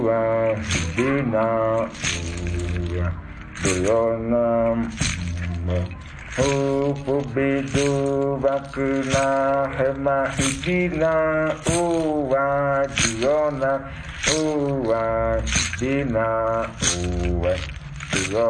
wa hidina wa Duyonam Upubidu Vakuna Hema Hidina Uwa Duyona Uwa Hidina Uwa